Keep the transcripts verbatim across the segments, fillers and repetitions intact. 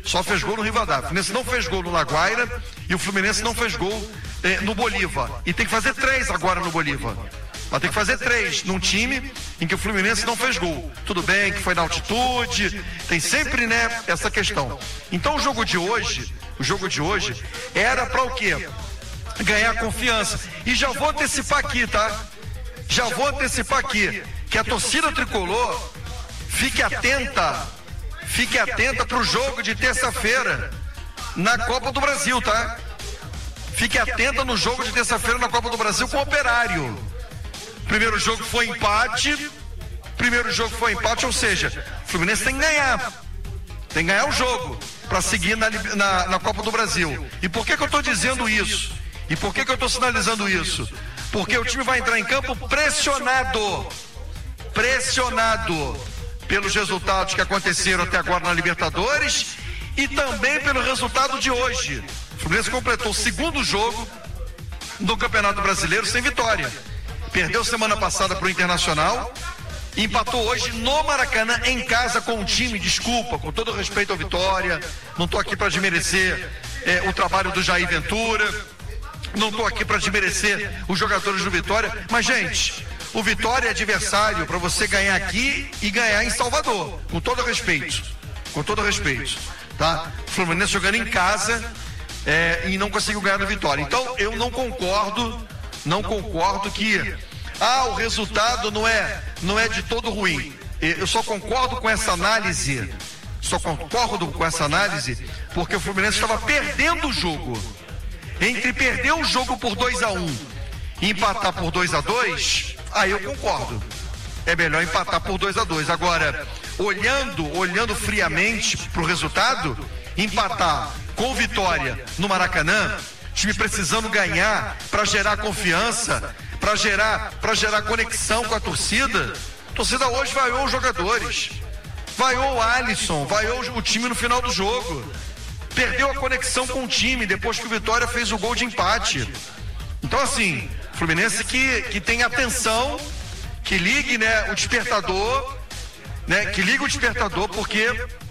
só fez gol no Rivadavia. O Fluminense não fez gol no Laguaira e o Fluminense não fez gol eh, no Bolívar. E tem que fazer três agora no Bolívar. Vai ter que fazer três num time em que o Fluminense não fez gol. Tudo bem que foi na altitude, tem sempre, né, essa questão. Então o jogo de hoje, o jogo de hoje era para o quê? Ganhar confiança. E já vou antecipar aqui, tá? Já vou antecipar aqui que a torcida tricolor fique atenta, fique atenta para o jogo de terça-feira na Copa do Brasil, tá? Fique atenta no jogo de terça-feira na Copa do Brasil com o Operário. Primeiro jogo foi empate, primeiro jogo foi empate, ou seja, o Fluminense tem que ganhar, tem que ganhar o jogo para seguir na, na, na Copa do Brasil. E por que que eu estou dizendo isso? E por que que eu estou sinalizando isso? Porque o time vai entrar em campo pressionado, pressionado pelos resultados que aconteceram até agora na Libertadores e também pelo resultado de hoje. O Fluminense completou o segundo jogo do Campeonato Brasileiro sem vitória. Perdeu semana passada para o Internacional e empatou hoje no Maracanã, em casa, com o time. Desculpa, com todo respeito ao Vitória, não estou aqui para desmerecer é, o trabalho do Jair Ventura, não estou aqui para desmerecer os jogadores do Vitória, mas, gente, o Vitória é adversário para você ganhar aqui e ganhar em Salvador, com todo respeito, com todo respeito, tá? O Fluminense jogando em casa é, e não conseguiu ganhar no Vitória. Então, eu não concordo, não concordo que ah, o resultado não é, não é de todo ruim. Eu só concordo com essa análise, só concordo com essa análise, porque o Fluminense estava perdendo o jogo. Entre perder o jogo por dois a um e empatar por dois a dois, aí eu concordo. É melhor empatar por dois a dois. Agora, olhando, olhando friamente para o resultado, empatar com vitória no Maracanã, time precisando ganhar para gerar confiança, para gerar, para gerar conexão com a torcida. A torcida hoje vaiou os jogadores, vaiou o Alisson, vaiou o time no final do jogo. Perdeu a conexão com o time depois que o Vitória fez o gol de empate. Então, assim, Fluminense que, que tem atenção, que ligue, né, o despertador, né, que ligue o despertador, porque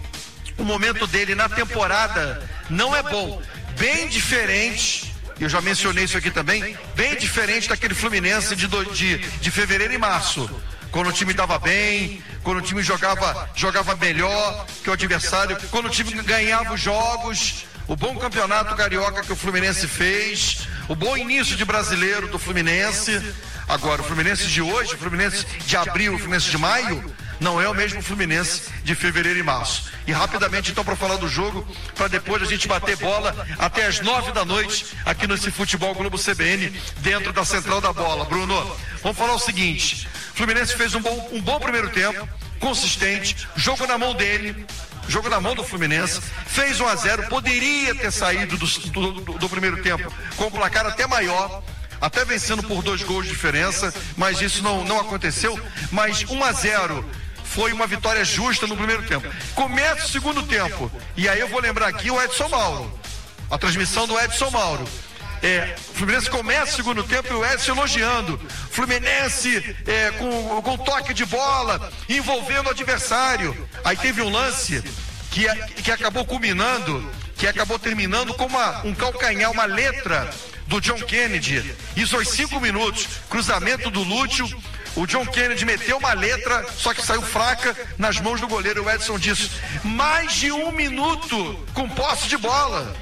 o momento dele na temporada não é bom. Bem diferente, eu já mencionei isso aqui também, bem diferente daquele Fluminense de, do, de, de fevereiro e março, quando o time estava bem, quando o time jogava, jogava melhor que o adversário, quando o time ganhava os jogos, o bom campeonato carioca que o Fluminense fez, o bom início de brasileiro do Fluminense. Agora, o Fluminense de hoje, o Fluminense de abril, o Fluminense de maio, não é o mesmo Fluminense de fevereiro e março. E rapidamente, então, para falar do jogo, para depois a gente bater bola até as nove da noite, aqui nesse Futebol Globo C B N, dentro da Central da Bola. Bruno, vamos falar o seguinte: o Fluminense fez um bom, um bom primeiro tempo, consistente, jogo na mão dele, jogo na mão do Fluminense, fez um a zero, poderia ter saído do, do, do, do primeiro tempo com um placar até maior, até vencendo por dois gols de diferença, mas isso não, não aconteceu. Mas um a zero foi uma vitória justa no primeiro tempo. Começa o segundo tempo, e aí eu vou lembrar aqui o Edson Mauro, a transmissão do Edson Mauro. É, o Fluminense começa o segundo tempo e o Edson elogiando. Fluminense é, com, com toque de bola, envolvendo o adversário. Aí teve um lance que, que acabou culminando, que acabou terminando com uma, um calcanhar, uma letra do John Kennedy. Isso aos cinco minutos, cruzamento do Lúcio. O John Kennedy meteu uma letra, só que saiu fraca nas mãos do goleiro. O Edson disse: mais de um minuto com posse de bola.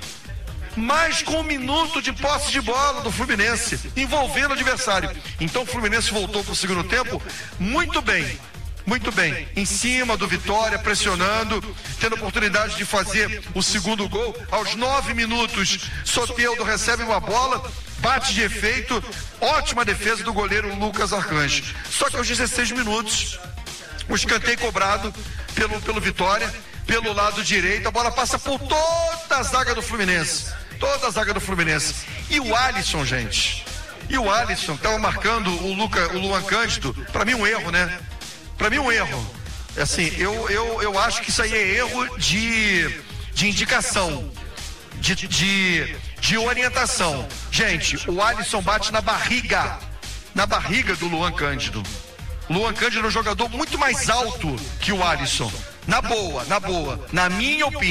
Mais com um minuto de posse de bola do Fluminense, envolvendo o adversário. Então o Fluminense voltou para o segundo tempo muito bem, muito bem, em cima do Vitória, pressionando, tendo oportunidade de fazer o segundo gol. Aos nove minutos, Soteldo recebe uma bola, bate de efeito, ótima defesa do goleiro Lucas Arcanjo. Só que aos dezesseis minutos, o escanteio cobrado pelo, pelo Vitória, pelo lado direito, a bola passa por toda a zaga do Fluminense. Toda a zaga do Fluminense. E o Alisson, gente. E o Alisson estava marcando o, Luca, o Luan Cândido. Para mim, um erro, né? Para mim, um erro. Assim, eu, eu, eu acho que isso aí é erro de, de indicação, de, de, de orientação. Gente, o Alisson bate na barriga, na barriga do Luan Cândido. O Luan Cândido é um jogador muito mais alto que o Alisson. Na boa, na boa. Na minha opinião.